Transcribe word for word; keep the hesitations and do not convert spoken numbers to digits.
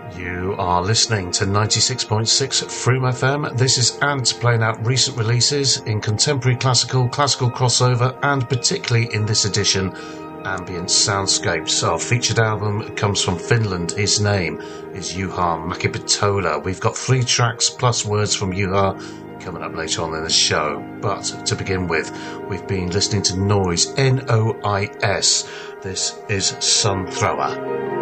You are listening to ninety-six point six Freedom F M. This is Ant playing out recent releases in contemporary classical, classical crossover, and particularly in this edition, ambient soundscapes. Our featured album comes from Finland. His name is Juha Mäkipitola. We've got three tracks plus words from Juha coming up later on in the show. But to begin with, we've been listening to Noise, N O I S. This is Sun Thrower.